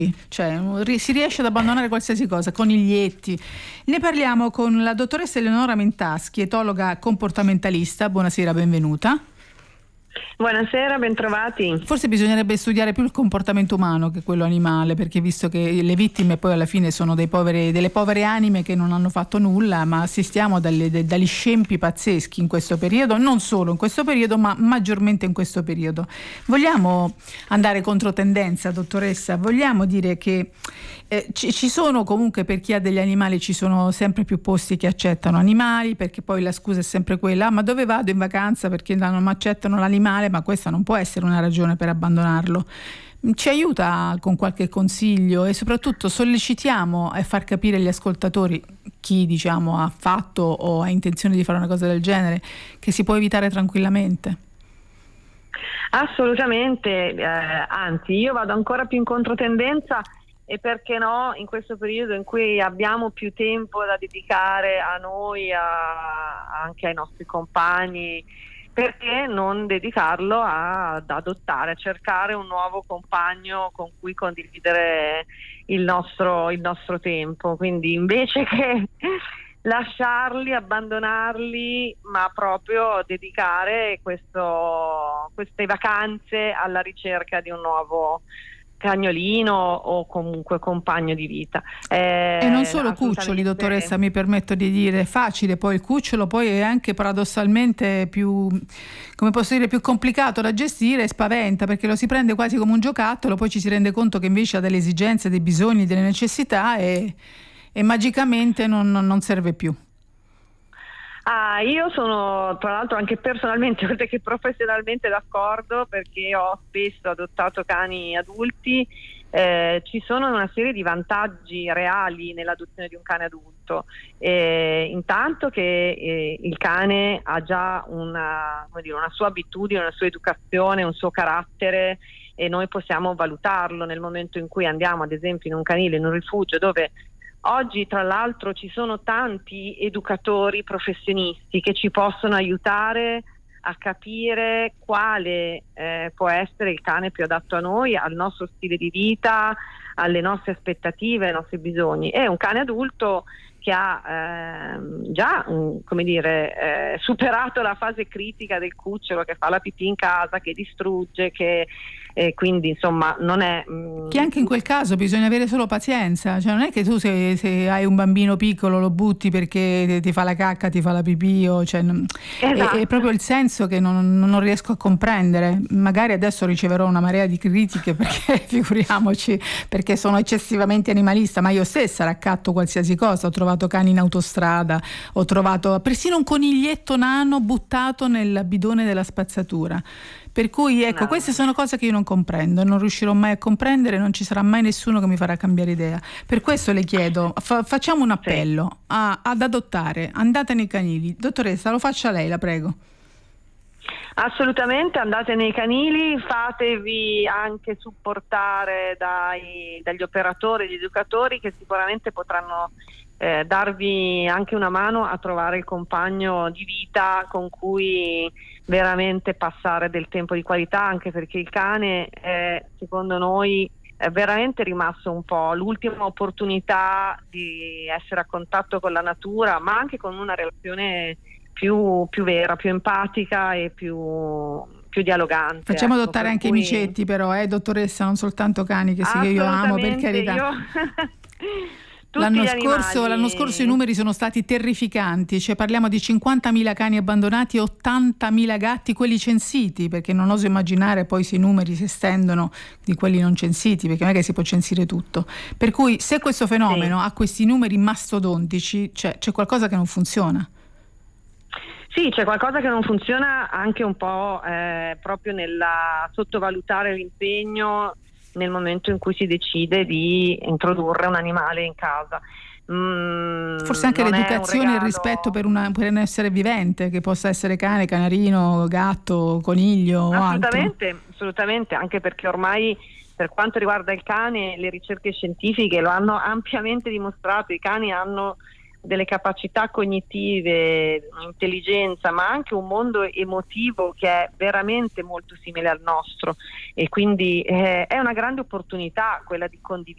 Cioè, si riesce ad abbandonare qualsiasi cosa, coniglietti. Ne parliamo con la dottoressa Eleonora Mentaschi, etologa comportamentalista. Buonasera, benvenuta. Buonasera, bentrovati. Forse bisognerebbe studiare più il comportamento umano che quello animale, perché visto che le vittime poi alla fine sono delle povere anime che non hanno fatto nulla, ma assistiamo dagli scempi pazzeschi in questo periodo, non solo in questo periodo, ma maggiormente in questo periodo. Vogliamo andare contro tendenza, dottoressa? Vogliamo dire che ci sono comunque, per chi ha degli animali, ci sono sempre più posti che accettano animali, perché poi la scusa è sempre quella: ma dove vado in vacanza perché non accettano l'animale? Ma questa non può essere una ragione per abbandonarlo. Ci aiuta con qualche consiglio e soprattutto sollecitiamo a far capire agli ascoltatori, chi ha fatto o ha intenzione di fare una cosa del genere, che si può evitare tranquillamente. Assolutamente, anzi io vado ancora più in controtendenza, e perché no, in questo periodo in cui abbiamo più tempo da dedicare a noi, anche ai nostri compagni, perché non dedicarlo ad adottare, a cercare un nuovo compagno con cui condividere il nostro tempo. Quindi invece che lasciarli, abbandonarli, ma proprio dedicare queste vacanze alla ricerca di un nuovo cagnolino o comunque compagno di vita. E non solo cuccioli, dottoressa, mi permetto di dire, facile, poi il cucciolo poi è anche paradossalmente più, come posso dire, più complicato da gestire e spaventa, perché lo si prende quasi come un giocattolo, poi ci si rende conto che invece ha delle esigenze, dei bisogni, delle necessità e magicamente non serve più. Io sono tra l'altro anche personalmente, oltre che professionalmente, d'accordo, perché ho spesso adottato cani adulti. Ci sono una serie di vantaggi reali nell'adozione di un cane adulto. Intanto che il cane ha già una sua abitudine, una sua educazione, un suo carattere, e noi possiamo valutarlo nel momento in cui andiamo, ad esempio, in un canile, in un rifugio, dove oggi tra l'altro ci sono tanti educatori professionisti che ci possono aiutare a capire quale può essere il cane più adatto a noi, al nostro stile di vita, alle nostre aspettative, ai nostri bisogni. È un cane adulto che ha già superato la fase critica del cucciolo, che fa la pipì in casa, che distrugge, che quindi insomma non è che anche in quel caso bisogna avere solo pazienza, cioè non è che tu se hai un bambino piccolo lo butti perché ti fa la cacca, ti fa la pipì, esatto. È proprio il senso che non riesco a comprendere. Magari adesso riceverò una marea di critiche, perché figuriamoci, perché sono eccessivamente animalista, ma io stessa raccatto qualsiasi cosa. Ho trovato cani in autostrada, ho trovato persino un coniglietto nano buttato nel bidone della spazzatura. Per cui ecco, queste sono cose che io non comprendo, non riuscirò mai a comprendere, non ci sarà mai nessuno che mi farà cambiare idea. Per questo le chiedo, facciamo un appello ad adottare, andate nei canili. Dottoressa, lo faccia lei, la prego. Assolutamente, andate nei canili, fatevi anche supportare dagli operatori, dagli educatori, che sicuramente potranno darvi anche una mano a trovare il compagno di vita con cui veramente passare del tempo di qualità, anche perché il cane è, secondo noi, è veramente rimasto un po' l'ultima opportunità di essere a contatto con la natura, ma anche con una relazione più vera, più empatica e più dialogante. Facciamo adottare anche i micetti, però, dottoressa, non soltanto cani, che sì, che io amo, per carità. L'anno scorso i numeri sono stati terrificanti, cioè parliamo di 50.000 cani abbandonati e 80.000 gatti, quelli censiti, perché non oso immaginare poi se i numeri si estendono di quelli non censiti, perché non è che si può censire tutto. Per cui se questo fenomeno ha questi numeri mastodontici, c'è qualcosa che non funziona. Sì, c'è qualcosa che non funziona, anche un po' proprio nella sottovalutare l'impegno nel momento in cui si decide di introdurre un animale in casa. Forse anche l'educazione e il rispetto per un essere vivente, che possa essere cane, canarino, gatto, coniglio o altro. Assolutamente, anche perché ormai, per quanto riguarda il cane, le ricerche scientifiche lo hanno ampiamente dimostrato. I cani hanno delle capacità cognitive, un'intelligenza, ma anche un mondo emotivo che è veramente molto simile al nostro, e quindi è una grande opportunità quella di condividere